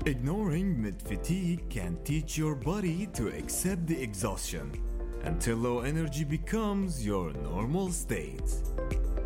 Ignoring mid fatigue can teach your body to accept the exhaustion until low energy becomes your normal state.